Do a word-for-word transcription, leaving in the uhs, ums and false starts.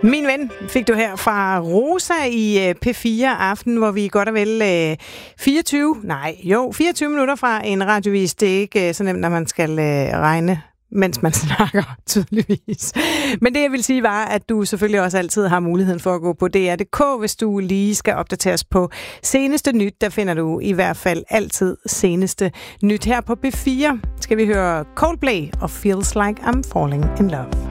Min ven fik du her fra Rosa i P fire Aften, hvor vi godt og vel øh, fireogtyve, nej, jo, fireogtyve minutter fra en radiovis. Det er ikke øh, så nemt, når man skal øh, regne, mens man snakker, tydeligvis. Men det, jeg vil sige, var, at du selvfølgelig også altid har muligheden for at gå på D R punktum d k, hvis du lige skal opdateres på seneste nyt. Der finder du i hvert fald altid seneste nyt. Her på B fire skal vi høre Coldplay og Feels Like I'm Falling in Love.